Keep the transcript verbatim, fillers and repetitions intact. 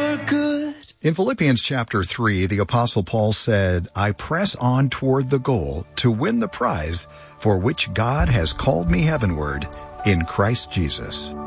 are good. In Philippians chapter three, the Apostle Paul said, I press on toward the goal to win the prize for which God has called me heavenward in Christ Jesus.